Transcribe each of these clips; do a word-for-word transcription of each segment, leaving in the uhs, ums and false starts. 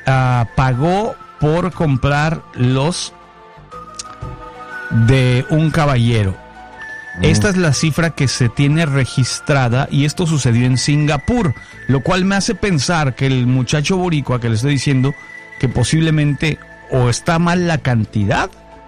uh, pagó por comprar los de un caballero. Mm. Esta es la cifra que se tiene registrada y esto sucedió en Singapur, lo cual me hace pensar que el muchacho boricua que le estoy diciendo que posiblemente o está mal la cantidad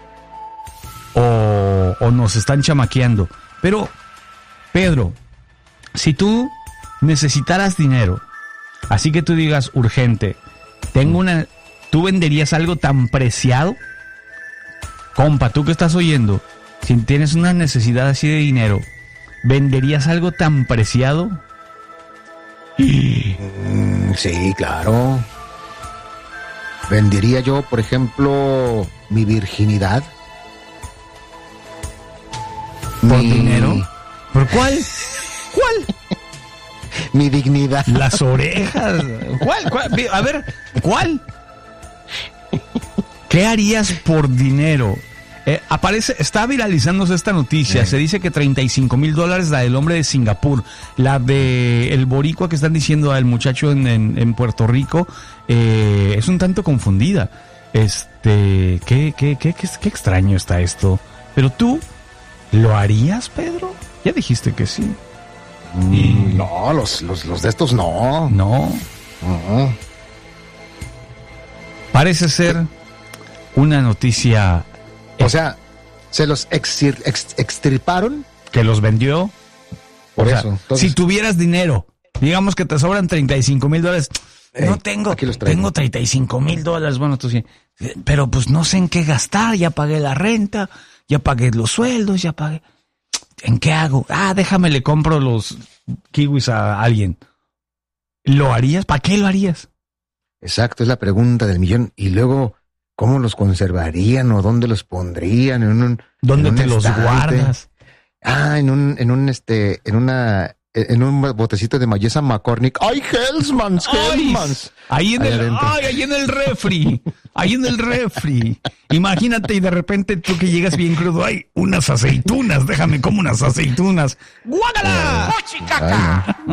o, o nos están chamaqueando. Pero, Pedro, si tú necesitaras dinero, así que tú digas urgente, tengo una, ¿tú venderías algo tan preciado? Compa, tú que estás oyendo, si tienes una necesidad así de dinero, ¿venderías algo tan preciado? Mm, sí, claro. ¿Vendería yo, por ejemplo, mi virginidad? ¿Por mi... dinero? ¿Por cuál? ¿Cuál? Mi dignidad. Las orejas. ¿Cuál? ¿Cuál? A ver, ¿cuál? ¿Qué harías por dinero? Eh, aparece, está viralizándose esta noticia. Sí. Se dice que treinta y cinco mil dólares la del hombre de Singapur. La de el boricua que están diciendo al muchacho en, en, en Puerto Rico eh, es un tanto confundida. Este, ¿qué, qué, qué, qué, qué extraño está esto? Pero tú, ¿lo harías, Pedro? Ya dijiste que sí. Mm, y... No, los, los, los de estos no. No. Uh-huh. Parece ser una noticia... O sea, ¿se los exir, ex, extirparon? ¿Que los vendió? Por o sea, eso. Entonces... Si tuvieras dinero, digamos que te sobran treinta y cinco mil dólares. Hey, no tengo, tengo treinta y cinco mil dólares. Bueno, tú sí. Pero pues no sé en qué gastar. Ya pagué la renta, ya pagué los sueldos, ya pagué. ¿En qué hago? Ah, déjame, le compro los kiwis a alguien. ¿Lo harías? ¿Para qué lo harías? Exacto, es la pregunta del millón. Y luego... ¿cómo los conservarían o dónde los pondrían? En un, ¿Dónde en un te los estante? guardas? Ah, en un, en un, este, en una, en un botecito de mayonesa McCormick. ¡Ay, Hellmann's, Hellmann's! Ahí en ahí el, ay, ahí en el refri, ahí en el refri. Imagínate y de repente tú que llegas bien crudo, ¡ay, unas aceitunas! Déjame como unas aceitunas. ¡Guácala! ¡Mochicaca!